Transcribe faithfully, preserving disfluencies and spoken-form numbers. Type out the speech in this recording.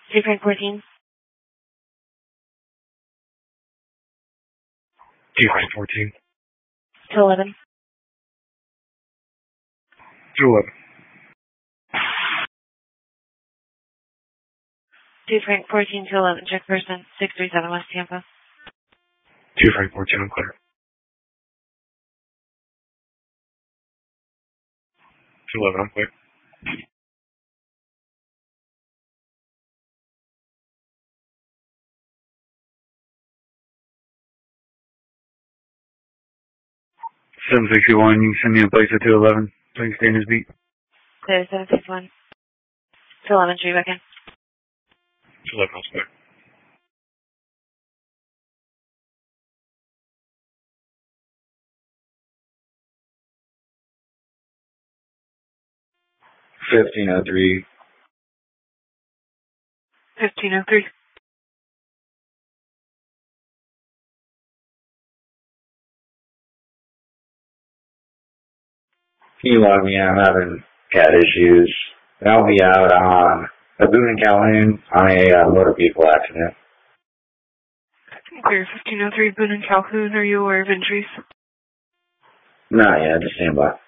Two Frank fourteen. Two Frank fourteen. Two eleven. Two eleven. Two Frank fourteen, two eleven. Check person six three seven West Tampa. Two Frank fourteen, I'm clear. Two eleven, I'm clear. Seven sixty one. You can send me a place at two eleven. Please stay in his beat. Clear seven six one. Two eleven. Tree back in. Two eleven, I'm clear. Fifteen oh three. Fifteen oh three. Can you log me in? I'm having cat issues. I'll be out on a Boone and Calhoun on a uh, motor vehicle accident. Clear fifteen oh three Boone and Calhoun. Are you aware of injuries? Not yet, just stand by.